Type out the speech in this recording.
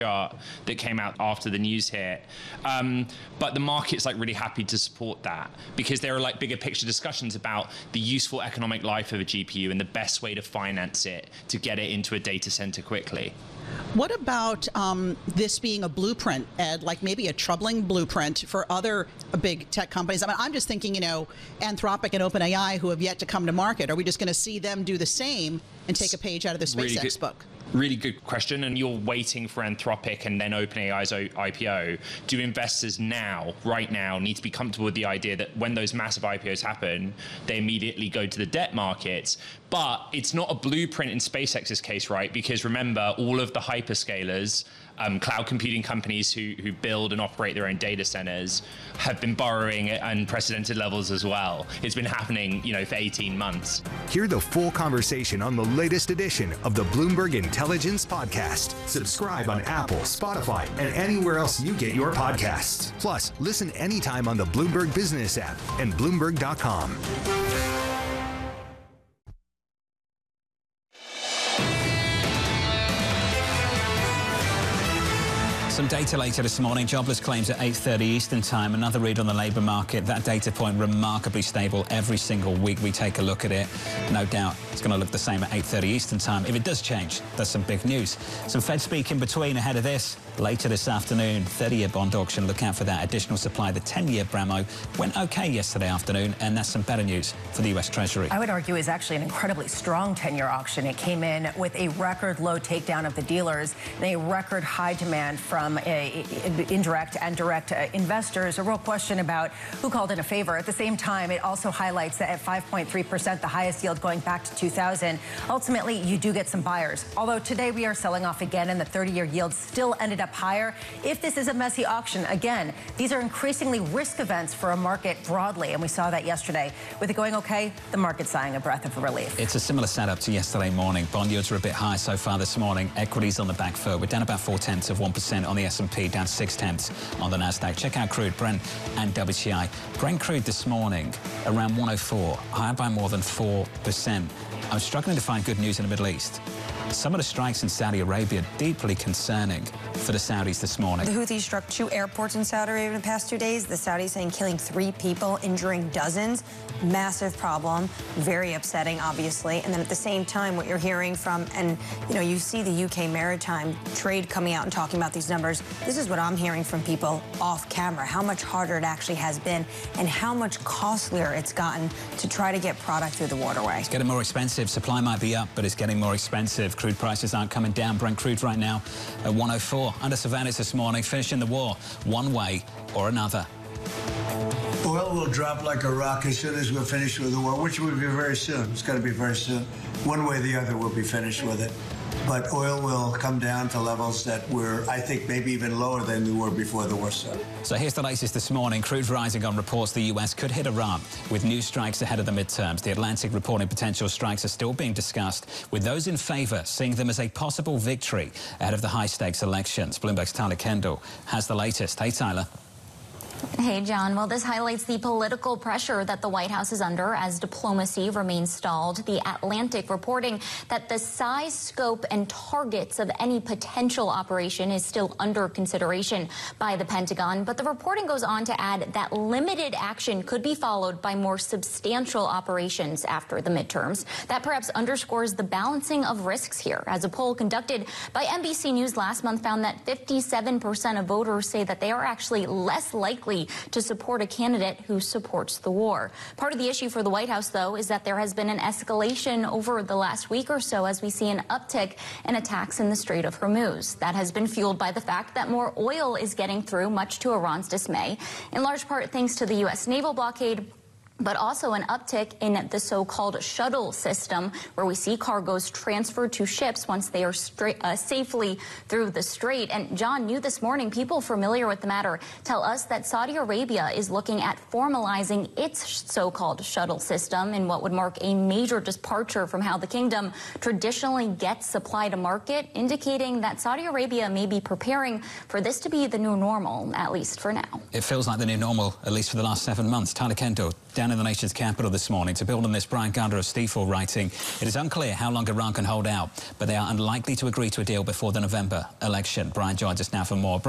chart that came out after the news hit. But the market's like really happy to support that because there are like bigger picture discussions about the useful economic life of a GPU and the best way to finance it to get it into a data center quickly. What about this being a blueprint, Ed, like maybe a troubling blueprint for other big tech companies? I mean, I'm just thinking, you know, Anthropic and OpenAI, who have yet to come to market. Are we just going to see them do the same and take a page out of the SpaceX book? Really good question. And you're waiting for Anthropic and then OpenAI's IPO. Do investors now, right now, need to be comfortable with the idea that when those massive IPOs happen, they immediately go to the debt markets? But it's not a blueprint in SpaceX's case, right? Because remember, all of the hyperscalers, cloud computing companies who build and operate their own data centers have been borrowing at unprecedented levels as well. It's been happening, you know, for 18 months. Hear the full conversation on the latest edition of the Bloomberg Intelligence Podcast. Subscribe on Apple, Spotify, and anywhere else you get your podcasts. Plus, listen anytime on the Bloomberg Business app and Bloomberg.com. Some data later this morning. Jobless claims at 8:30 Eastern Time. Another read on the labour market. That data point remarkably stable every single week we take a look at it. No doubt it's going to look the same at 8:30 Eastern Time. If it does change, that's some big news. Some Fed speak in between ahead of this. Later this afternoon, 30-year bond auction. Look out for that additional supply. The 10-year Bramo went okay yesterday afternoon, and that's some better news for the U.S. Treasury. I would argue is actually an incredibly strong 10-year auction. It came in with a record low takedown of the dealers and a record high demand from indirect and direct investors. A real question about who called in a favor. At the same time, it also highlights that at 5.3%, the highest yield going back to 2000, ultimately you do get some buyers. Although today we are selling off again and the 30-year yield still ended up higher. If this is a messy auction, again, these are increasingly risk events for a market broadly, and we saw that yesterday. With it going okay, the market's sighing a breath of relief. It's a similar setup to yesterday morning. Bond yields are a bit higher so far this morning. Equities on the back foot. We're down about 0.4% on the S&P, down 0.6 on the Nasdaq. Check out crude, Brent and WTI. Brent crude this morning around 104, higher by more than 4%. I'm struggling to find good news in the Middle East. Some of the strikes in Saudi Arabia deeply concerning for the Saudis this morning. The Houthis struck 2 airports in Saudi Arabia in the past 2 days. The Saudis saying killing 3 people, injuring dozens. Massive problem, very upsetting, obviously. And then at the same time, what you're hearing from, and you know, you see the UK maritime trade coming out and talking about these numbers. This is what I'm hearing from people off camera, how much harder it actually has been and how much costlier it's gotten to try to get product through the waterway. It's getting more expensive. Supply might be up, but it's getting more expensive. Crude prices aren't coming down. Brent crude right now at 104. Under surveillance this morning, finishing the war one way or another. Oil will drop like a rock as soon as we're finished with the war, which will be very soon. It's got to be very soon. One way or the other, we'll be finished with it. But oil will come down to levels that were, I think, maybe even lower than we were before the war started. So here's the latest this morning. Crude rising on reports the U.S. could hit Iran with new strikes ahead of the midterms. The Atlantic reporting potential strikes are still being discussed, with those in favor seeing them as a possible victory ahead of the high-stakes elections. Bloomberg's Tyler Kendall has the latest. Hey, Tyler. Hey, John. Well, this highlights the political pressure that the White House is under as diplomacy remains stalled. The Atlantic reporting that the size, scope, and targets of any potential operation is still under consideration by the Pentagon. But the reporting goes on to add that limited action could be followed by more substantial operations after the midterms. That perhaps underscores the balancing of risks here, as a poll conducted by NBC News last month found that 57% of voters say that they are actually less likely to support a candidate who supports the war. Part of the issue for the White House, though, is that there has been an escalation over the last week or so as we see an uptick in attacks in the Strait of Hormuz. That has been fueled by the fact that more oil is getting through, much to Iran's dismay, in large part thanks to the U.S. naval blockade, but also an uptick in the so-called shuttle system, where we see cargoes transferred to ships once they are safely through the strait. And John, new this morning, people familiar with the matter tell us that Saudi Arabia is looking at formalizing its so-called shuttle system in what would mark a major departure from how the kingdom traditionally gets supply to market, indicating that Saudi Arabia may be preparing for this to be the new normal, at least for now. It feels like the new normal, at least for the last 7 months. Tyler Kendall, down in the nation's capital this morning. To build on this, Brian Gardner of Stifel writing, it is unclear how long Iran can hold out, but they are unlikely to agree to a deal before the November election. Brian joins us now for more.